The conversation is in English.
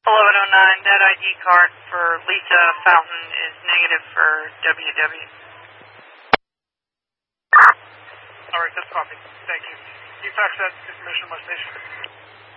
1109, net ID card for Lisa Fountain is negative for WW. All right, that's copy. Thank you. Can you fax that information to my station?